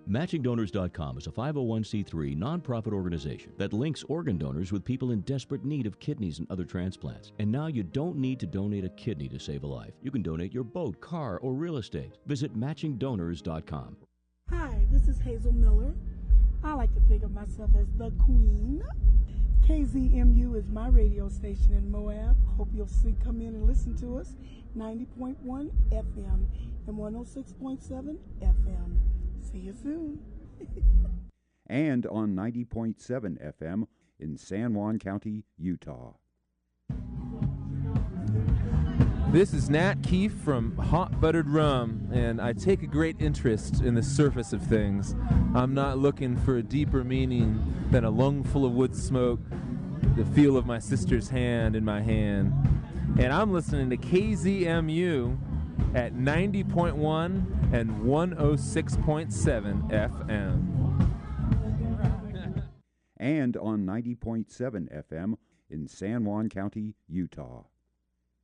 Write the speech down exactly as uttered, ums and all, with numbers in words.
Matching Donors dot com is a five oh one c three nonprofit organization that links organ donors with people in desperate need of kidneys and other transplants. And now you don't need to donate a kidney to save a life. You can donate your boat, car, or real estate. Visit Matching Donors dot com. Hi, this is Hazel Miller. I like to think of myself as the Queen. K Z M U is my radio station in Moab. Hope you'll see, come in and listen to us. ninety point one F M and one oh six point seven F M. See you soon. And on ninety point seven F M in San Juan County, Utah. This is Nat Keefe from Hot Buttered Rum, and I take a great interest in the surface of things. I'm not looking for a deeper meaning than a lungful of wood smoke, the feel of my sister's hand in my hand. And I'm listening to K Z M U at ninety point one and one oh six point seven F M. And on ninety point seven F M in San Juan County, Utah.